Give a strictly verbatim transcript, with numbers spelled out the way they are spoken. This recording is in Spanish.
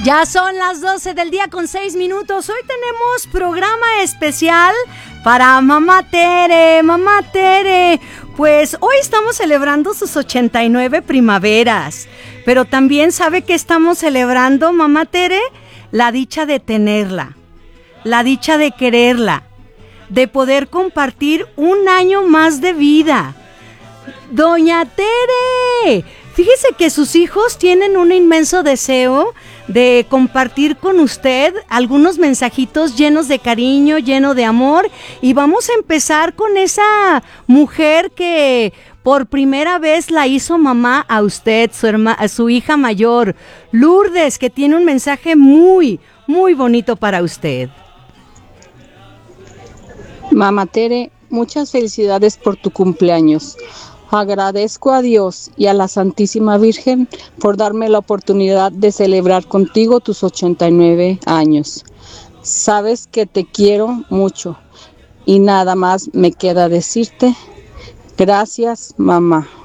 Ya son las doce del día con seis minutos. Hoy tenemos programa especial para Mamá Tere. Mamá Tere, pues hoy estamos celebrando sus ochenta y nueve primaveras. Pero también sabe que estamos celebrando, Mamá Tere, la dicha de tenerla, la dicha de quererla, de poder compartir un año más de vida. Doña Tere, fíjese que sus hijos tienen un inmenso deseo de compartir con usted algunos mensajitos llenos de cariño, lleno de amor, y vamos a empezar con esa mujer que por primera vez la hizo mamá a usted, su, herma, a su hija mayor, Lourdes, que tiene un mensaje muy, muy bonito para usted. Mamá Tere, muchas felicidades por tu cumpleaños. Agradezco a Dios y a la Santísima Virgen por darme la oportunidad de celebrar contigo tus ochenta y nueve años. Sabes que te quiero mucho y nada más me queda decirte, gracias, mamá.